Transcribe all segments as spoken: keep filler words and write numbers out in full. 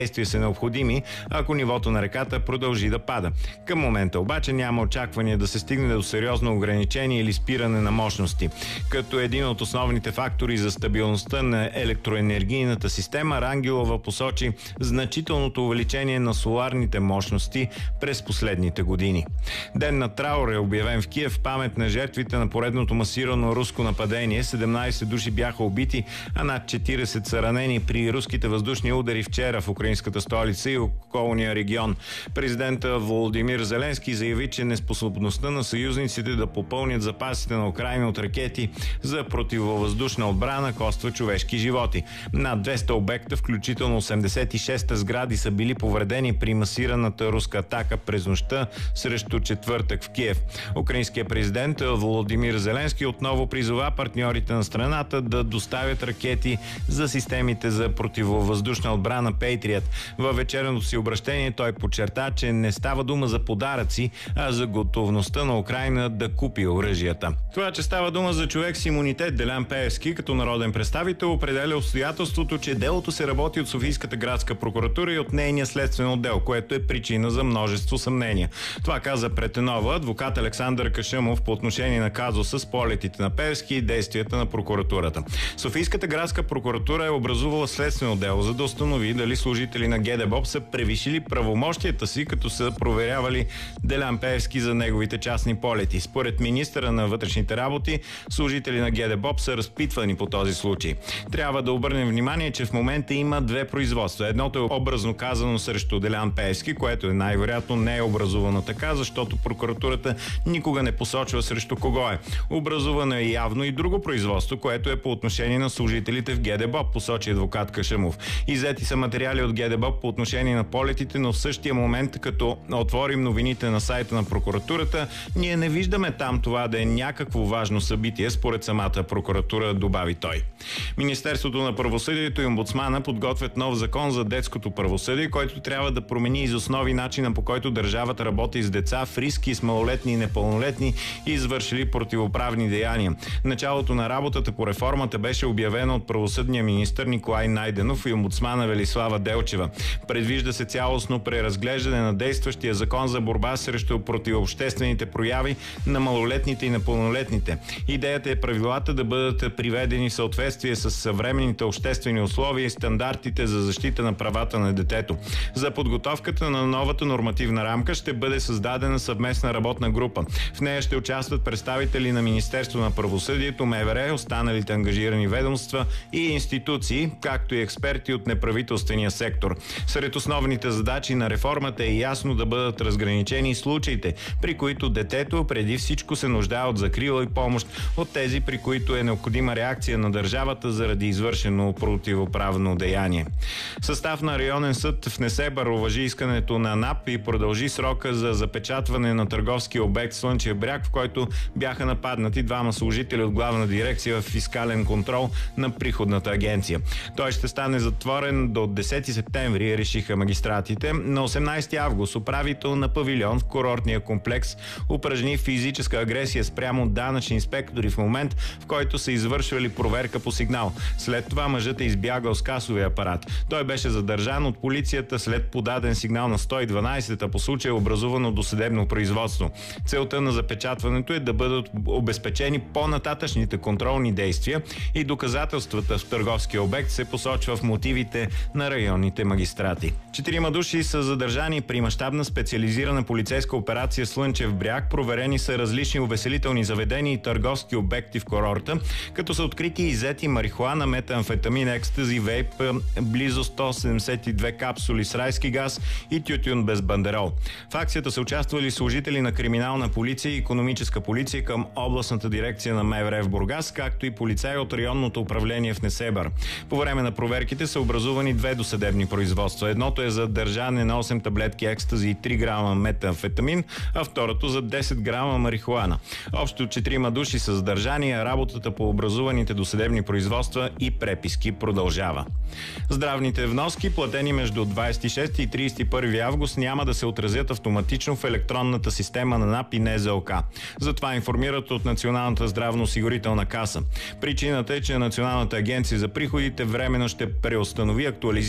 действия са необходими, ако нивото на реката продължи да пада. Към момента обаче няма очаквания да се стигне до сериозно ограничение или спиране на мощности. Като един от основните фактори за стабилността на електроенергийната система, Рангелова посочи значителното увеличение на соларните мощности през последните години. Ден на траур е обявен в Киев в памет на жертвите на поредното масирано руско нападение. седемнайсет души бяха убити, а над четирийсет са ранени при руските въздушни удари вчера в украинската столица и околния регион. Президента Володимир Зеленски заяви, че неспособността на съюзниците да попълнят запасите на Украина от ракети за противовъздушна отбрана коства човешки животи. Над двеста обекта, включително осемдесет и шест сгради, са били повредени при масираната руска атака през нощта срещу четвъртък в Киев. Украинският президент Володимир Зеленски отново призова партньорите на страната да доставят ракети за системите за противовъздушна отбрана Patriot. Във вечерното си обращение той подчерта, че не става дума за подаръци, а за готовността на Украина да купи оръжията. Това, че става дума за човек с имунитет, Делян Пеевски, като народен представител, определя обстоятелството, че делото се работи от Софийската градска прокуратура и от нейния следствен отдел, което е причина за множество съмнения. Това каза пред Нова адвокат Александър Кашъмов по отношение на казуса с полетите на Пеевски и действията на прокуратурата. Софийската градска прокуратура е образувала следствен отдел, за да установи дали служители на ГДБОП са превишили правомощията си, като са проверявали Делян Пеевски за неговите частни полети. Според министъра на вътрешните работи, служители на ГДБОП са разпитвани по този случай. Трябва да обърнем внимание, че в момента има две производства. Едното е образно казано срещу Делян Пеевски, което е най-вероятно не е образувано така, защото прокуратурата никога не посочва срещу кого е. Образувано е явно и друго производство, което е по отношение на служителите в ГДБОП, посочи адвокат Кашъмов. Иззети са материали от ГДБОП по отношение на полетите, но в същия момент, като отворим новините на сайта на прокуратурата, ние не виждаме там това да е някакво важно събитие, според самата прокуратура, добави той. Министерството на правосъдието и омбудсмана подготвят нов закон за детското правосъдие, който трябва да промени из основи начина, по който държавата работи с деца в риск и с малолетни и непълнолетни, извършили противоправни деяния. Началото на работата по реформата беше обявено от правосъдния министър Николай Найденов и омбудсмана Велислава Делчева. Предвижда се цялостно преразглеждане на действащия закон за борба срещу противообществените прояви на малолетните и непълнолетните. Идеята е правилата да бъдат приведени в съответствие с съвременните обществени условия и стандартите за защита на правата на детето. За подготовката на новата нормативна рамка ще бъде създадена съвместна работна група. В нея ще участват представители на Министерство на правосъдието, МВР, останалите ангажирани ведомства и институции, както и експерти от неправителствения сектор. Сред основните задачи на реформата е ясно да бъдат разграничени случаите, при които детето преди всичко се нуждае от закрила и помощ, от тези, при които е необходима реакция на държавата заради извършено противоправно деяние. Състав на районен съд в Несебър уважи искането на НАП и продължи срока за запечатване на търговски обект Слънчев бряг, в който бяха нападнати двама служители от главна дирекция в фискален контрол на приходната агенция. Той ще стане затворен до десети септември, решиха магистратите. На осемнайсети август управител на павилион в курортния комплекс упражни физическа агресия спрямо данъчни инспектори в момент, в който са извършвали проверка по сигнал. След това мъжът е избягал с касовия апарат. Той беше задържан от полицията след подаден сигнал на сто и дванайсет, а по случай образувано досъдебно производство. Целта на запечатването е да бъдат обезпечени по-нататъчните контролни действия и доказателствата в търговския обект, се посочва в мотивите на районните магистрати. Четирима души са задържани при мащабна специализирана полицейска операция Слънчев бряг. Проверени са различни увеселителни заведения и търговски обекти в курорта, като са открити и иззети марихуана, метамфетамин, екстази, вейп, близо сто седемдесет и две капсули с райски газ и тютюн без бандерол. В акцията са участвали служители на криминална полиция и икономическа полиция към областната дирекция на МВР в Бургас, както и полицаи от районното управление в Несебър. По време на проверките са образувани две досъдебни производства. Едното е за държане на осем таблетки екстази и три грама метамфетамин, а второто за десет грама марихуана. Общо четирима души са задържани, а работата по образуваните досъдебни производства и преписки продължава. Здравните вноски, платени между двайсет и шести и трийсет и първи август, няма да се отразят автоматично в електронната система на НАП и НЗОК. Затова информират от Националната здравноосигурителна каса. Причината е, че Националната агенция за приходите временно ще преустанови актуализирането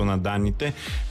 на данните,